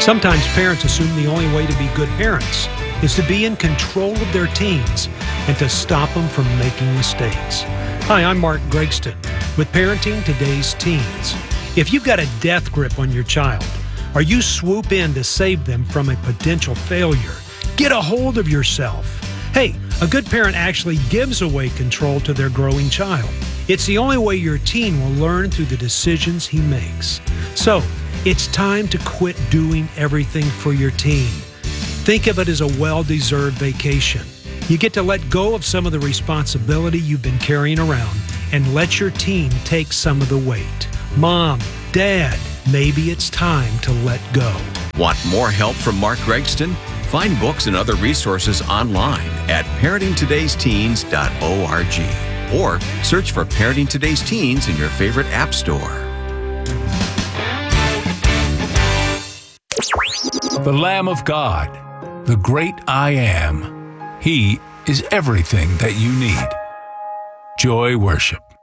Sometimes parents assume the only way to be good parents is to be in control of their teens and to stop them from making mistakes. Hi, I'm Mark Gregston with Parenting Today's Teens. If you've got a death grip on your child, or you swoop in to save them from a potential failure, get a hold of yourself. Hey, a good parent actually gives away control to their growing child. It's the only way your teen will learn through the decisions he makes. So, it's time to quit doing everything for your teen. Think of it as a well-deserved vacation. You get to let go of some of the responsibility you've been carrying around and let your teen take some of the weight. Mom, Dad, maybe it's time to let go. Want more help from Mark Gregston? Find books and other resources online at parentingtodaysteens.org or search for Parenting Today's Teens in your favorite app store. The Lamb of God, the great I Am. He is everything that you need. Joy Worship.